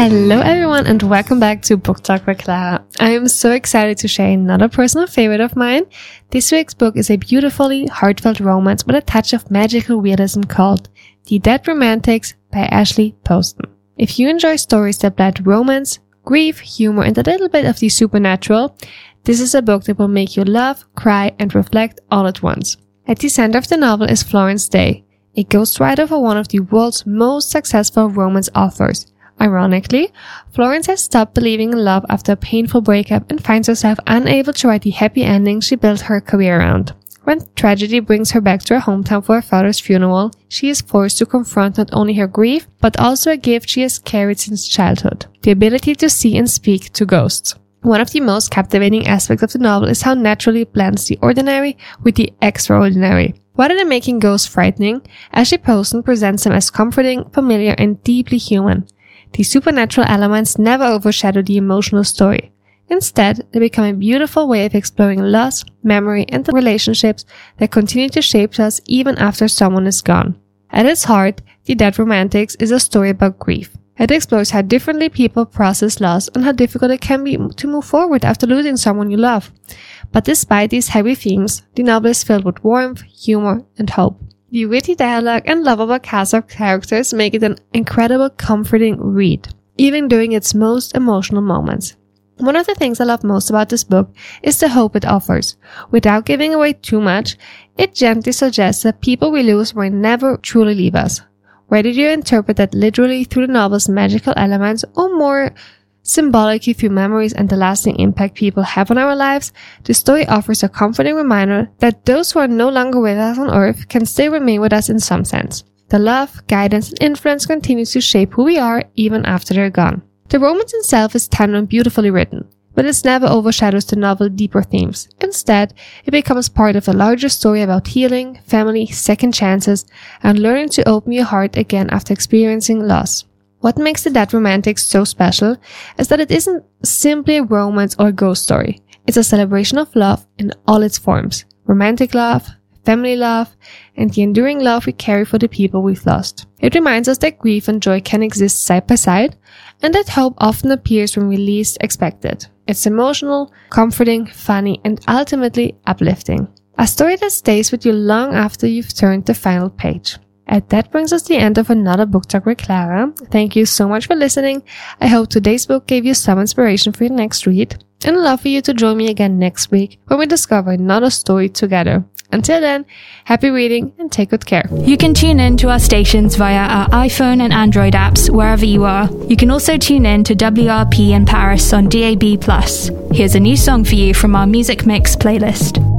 Hello everyone and welcome back to Book Talk with Clara. I am so excited to share another personal favorite of mine. This week's book is a beautifully heartfelt romance with a touch of magical realism called The Dead Romantics by Ashley Poston. If you enjoy stories that blend romance, grief, humor and a little bit of the supernatural, this is a book that will make you laugh, cry and reflect all at once. At the center of the novel is Florence Day, a ghostwriter for one of the world's most successful romance authors. Ironically, Florence has stopped believing in love after a painful breakup and finds herself unable to write the happy ending she built her career around. When tragedy brings her back to her hometown for her father's funeral, she is forced to confront not only her grief, but also a gift she has carried since childhood: the ability to see and speak to ghosts. One of the most captivating aspects of the novel is how naturally it blends the ordinary with the extraordinary. Rather than making ghosts frightening, Ashley Poston presents them as comforting, familiar, and deeply human. The supernatural elements never overshadow the emotional story. Instead, they become a beautiful way of exploring loss, memory, and the relationships that continue to shape us even after someone is gone. At its heart, The Dead Romantics is a story about grief. It explores how differently people process loss and how difficult it can be to move forward after losing someone you love. But despite these heavy themes, the novel is filled with warmth, humor, and hope. The witty dialogue and lovable cast of characters make it an incredible, comforting read, even during its most emotional moments. One of the things I love most about this book is the hope it offers. Without giving away too much, it gently suggests that people we lose will never truly leave us. Whether you interpret that literally through the novel's magical elements or more symbolically through memories and the lasting impact people have on our lives, the story offers a comforting reminder that those who are no longer with us on Earth can still remain with us in some sense. The love, guidance, and influence continues to shape who we are even after they're gone. The romance itself is tender and beautifully written, but it never overshadows the novel's deeper themes. Instead, it becomes part of a larger story about healing, family, second chances, and learning to open your heart again after experiencing loss. What makes The Dead Romantics so special is that it isn't simply a romance or a ghost story. It's a celebration of love in all its forms: romantic love, family love, and the enduring love we carry for the people we've lost. It reminds us that grief and joy can exist side by side, and that hope often appears when we least expect it. It's emotional, comforting, funny, and ultimately uplifting. A story that stays with you long after you've turned the final page. And that brings us to the end of another Book Talk with Clara. Thank you so much for listening. I hope today's book gave you some inspiration for your next read. And I'd love for you to join me again next week when we discover another story together. Until then, happy reading and take good care. You can tune in to our stations via our iPhone and Android apps wherever you are. You can also tune in to WRP in Paris on DAB+. Here's a new song for you from our Music Mix playlist.